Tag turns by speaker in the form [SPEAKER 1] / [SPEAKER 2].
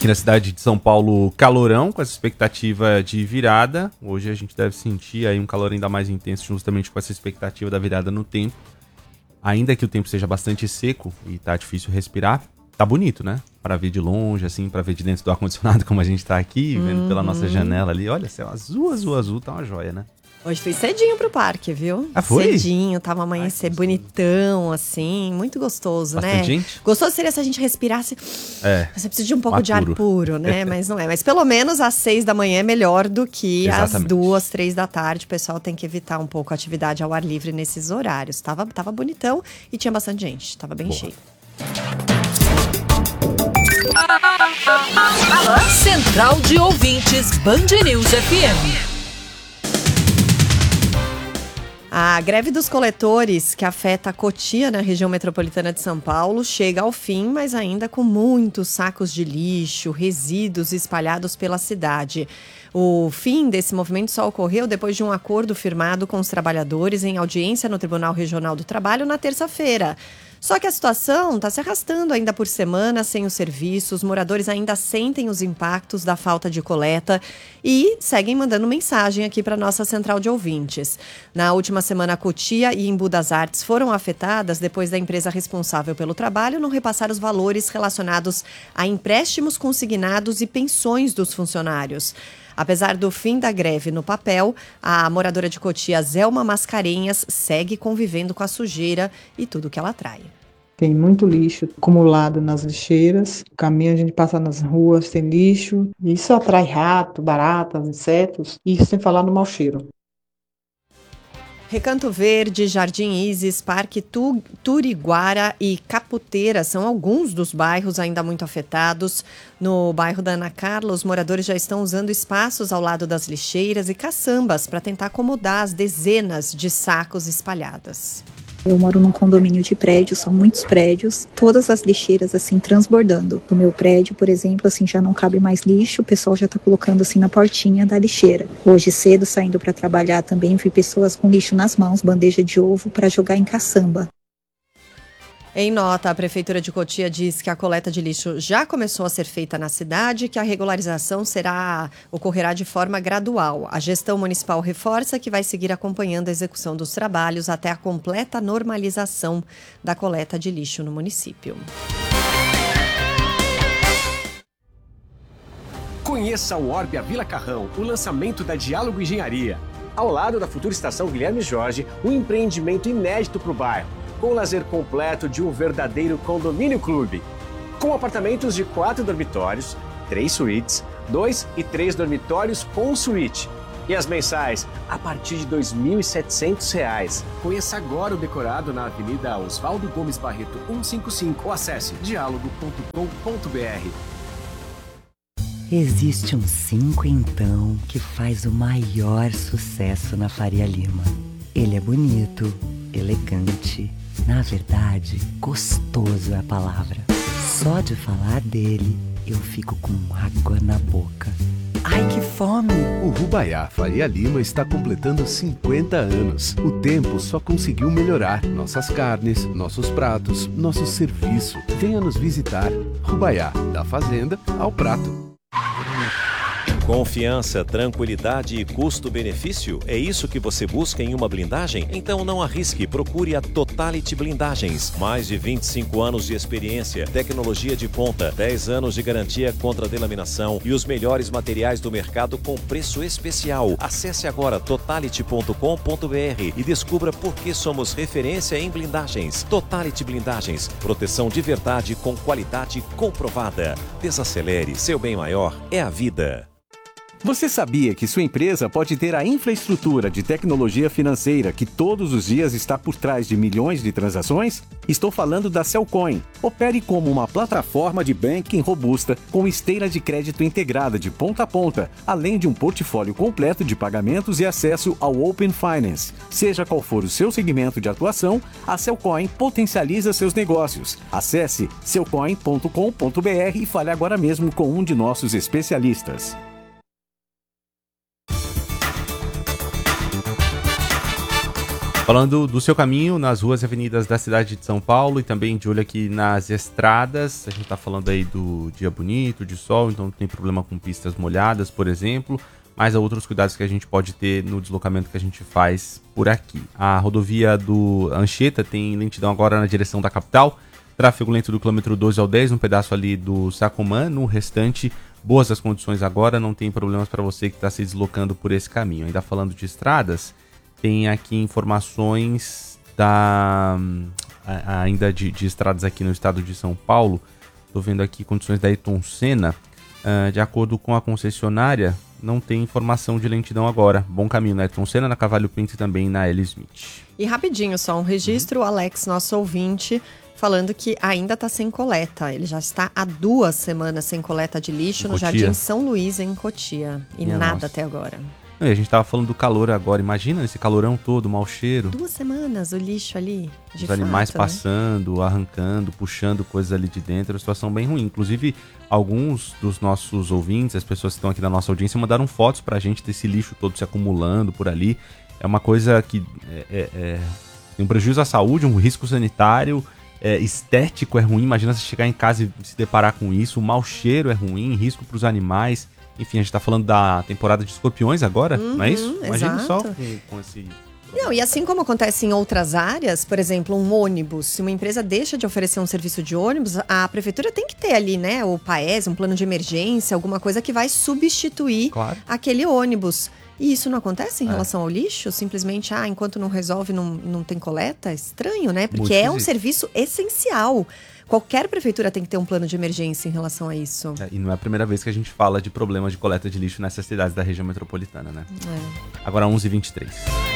[SPEAKER 1] Aqui na cidade de São Paulo, calorão, com essa expectativa de virada. Hoje a gente deve sentir aí um calor ainda mais intenso, justamente com essa expectativa da virada no tempo. Ainda que o tempo seja bastante seco e tá difícil respirar, tá bonito, né? Para ver de longe, assim, para ver de dentro do ar-condicionado, como a gente tá aqui, vendo pela nossa janela ali. Olha, céu azul, azul, azul, tá uma joia, né?
[SPEAKER 2] Hoje fui cedinho pro parque, viu?
[SPEAKER 1] Ah, foi?
[SPEAKER 2] Cedinho, tava amanhecer bonitão, assim, muito gostoso,
[SPEAKER 1] bastante
[SPEAKER 2] né?
[SPEAKER 1] gente?
[SPEAKER 2] Gostoso seria se a gente respirasse. Você precisa de um pouco de ar puro, né? Mas não é. Mas pelo menos às 6 da manhã é melhor do que às 2, 3 da tarde. O pessoal tem que evitar um pouco a atividade ao ar livre nesses horários. Tava bonitão e tinha bastante gente, tava bem cheio.
[SPEAKER 3] Central de Ouvintes, Band News FM.
[SPEAKER 2] A greve dos coletores, que afeta a Cotia, na região metropolitana de São Paulo, chega ao fim, mas ainda com muitos sacos de lixo, resíduos espalhados pela cidade. O fim desse movimento só ocorreu depois de um acordo firmado com os trabalhadores em audiência no Tribunal Regional do Trabalho na terça-feira. Só que a situação está se arrastando ainda por semanas sem o serviço, os moradores ainda sentem os impactos da falta de coleta e seguem mandando mensagem aqui para a nossa central de ouvintes. Na última semana, a Cotia e Embu das Artes foram afetadas depois da empresa responsável pelo trabalho não repassar os valores relacionados a empréstimos consignados e pensões dos funcionários. Apesar do fim da greve no papel, a moradora de Cotia, Zelma Mascarenhas, segue convivendo com a sujeira e tudo que ela atrai.
[SPEAKER 4] Tem muito lixo acumulado nas lixeiras. O caminho a gente passa nas ruas, tem lixo. Isso atrai rato, baratas, insetos. E sem falar no mau cheiro.
[SPEAKER 2] Recanto Verde, Jardim Isis, Parque Turiguara e Caputeira são alguns dos bairros ainda muito afetados. No bairro da Ana Carla, os moradores já estão usando espaços ao lado das lixeiras e caçambas para tentar acomodar as dezenas de sacos espalhadas.
[SPEAKER 5] Eu moro num condomínio de prédios, são muitos prédios, todas as lixeiras assim transbordando. No meu prédio, por exemplo, assim já não cabe mais lixo, o pessoal já está colocando assim na portinha da lixeira. Hoje cedo, saindo para trabalhar também, vi pessoas com lixo nas mãos, bandeja de ovo para jogar em caçamba.
[SPEAKER 2] Em nota, a Prefeitura de Cotia diz que a coleta de lixo já começou a ser feita na cidade e que a regularização ocorrerá de forma gradual. A gestão municipal reforça que vai seguir acompanhando a execução dos trabalhos até a completa normalização da coleta de lixo no município.
[SPEAKER 6] Conheça o Orbia Vila Carrão, o lançamento da Diálogo Engenharia. Ao lado da futura estação Guilherme Jorge, um empreendimento inédito para o bairro, com o lazer completo de um verdadeiro condomínio clube. Com apartamentos de 4 dormitórios, 3 suítes, 2 e 3 dormitórios com suíte. E as mensais a partir de R$ 2.700. Conheça agora o decorado na Avenida Oswaldo Gomes Barreto 155 ou acesse dialogo.com.br.
[SPEAKER 7] Existe um 5 então que faz o maior sucesso na Faria Lima. Ele é bonito, elegante, na verdade, gostoso é a palavra. Só de falar dele, eu fico com água na boca. Ai, que fome!
[SPEAKER 8] O Rubaiá Faria Lima está completando 50 anos. O tempo só conseguiu melhorar nossas carnes, nossos pratos, nosso serviço. Venha nos visitar. Rubaiá, da fazenda ao prato.
[SPEAKER 9] Confiança, tranquilidade e custo-benefício? É isso que você busca em uma blindagem? Então não arrisque, procure a Totality Blindagens. Mais de 25 anos de experiência, tecnologia de ponta, 10 anos de garantia contra delaminação e os melhores materiais do mercado com preço especial. Acesse agora totality.com.br e descubra por que somos referência em blindagens. Totality Blindagens, proteção de verdade com qualidade comprovada. Desacelere, seu bem maior é a vida.
[SPEAKER 10] Você sabia que sua empresa pode ter a infraestrutura de tecnologia financeira que todos os dias está por trás de milhões de transações? Estou falando da Cellcoin. Opere como uma plataforma de banking robusta com esteira de crédito integrada de ponta a ponta, além de um portfólio completo de pagamentos e acesso ao Open Finance. Seja qual for o seu segmento de atuação, a Cellcoin potencializa seus negócios. Acesse cellcoin.com.br e fale agora mesmo com um de nossos especialistas.
[SPEAKER 1] Falando do seu caminho nas ruas e avenidas da cidade de São Paulo e também de olho aqui nas estradas, a gente tá falando aí do dia bonito, de sol, então não tem problema com pistas molhadas, por exemplo, mas há outros cuidados que a gente pode ter no deslocamento que a gente faz por aqui. A rodovia do Anchieta tem lentidão agora na direção da capital, tráfego lento do quilômetro 12 ao 10, um pedaço ali do Sacomã, no restante, boas as condições agora, não tem problemas para você que está se deslocando por esse caminho. Ainda falando de estradas, tem aqui informações ainda de estradas aqui no estado de São Paulo. Estou vendo aqui condições da Ayrton Senna. De acordo com a concessionária, não tem informação de lentidão agora. Bom caminho na Ayrton Senna, na Cavalho Pinto e também na L. Smith.
[SPEAKER 2] E rapidinho só, um registro, o Alex, nosso ouvinte, falando que ainda está sem coleta. Ele já está há 2 semanas sem coleta de lixo no Jardim São Luís, em Cotia. E nada até agora.
[SPEAKER 1] E a gente tava falando do calor agora, imagina esse calorão todo, mau cheiro.
[SPEAKER 2] 2 semanas, o lixo ali, de
[SPEAKER 1] Os
[SPEAKER 2] fato,
[SPEAKER 1] animais
[SPEAKER 2] né?
[SPEAKER 1] passando, arrancando, puxando coisas ali de dentro, é uma situação bem ruim. Inclusive, alguns dos nossos ouvintes, as pessoas que estão aqui da nossa audiência, mandaram fotos pra gente desse lixo todo se acumulando por ali. É uma coisa que tem um prejuízo à saúde, um risco sanitário, estético é ruim. Imagina você chegar em casa e se deparar com isso, o mau cheiro é ruim, risco pros animais. Enfim, a gente tá falando da temporada de escorpiões agora, não é isso? Imagina só com esse...
[SPEAKER 2] Não, e assim como acontece em outras áreas, por exemplo, um ônibus, se uma empresa deixa de oferecer um serviço de ônibus, a prefeitura tem que ter ali, né, o PAES, um plano de emergência, alguma coisa que vai substituir aquele ônibus. E isso não acontece em relação ao lixo? Simplesmente, enquanto não resolve, não tem coleta? Estranho, né? Porque é um serviço essencial. Qualquer prefeitura tem que ter um plano de emergência em relação a isso.
[SPEAKER 1] E não é a primeira vez que a gente fala de problemas de coleta de lixo nessas cidades da região metropolitana, né? Agora 11h23.